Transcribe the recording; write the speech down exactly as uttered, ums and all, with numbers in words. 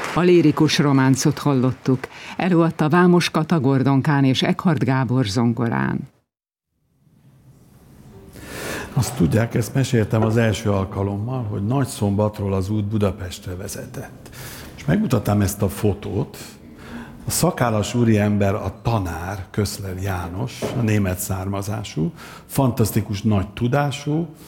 A lirikus románcot hallottuk. Előadta Vámos Kata Gordonkán és Ekhard Gábor zongorán. Azt tudják, ezt meséltem az első alkalommal, hogy Nagyszombatról az út Budapestre vezetett. És megmutattam ezt a fotót. A szakállas úriember, a tanár, Köszler János, a német származású, fantasztikus nagy tudású,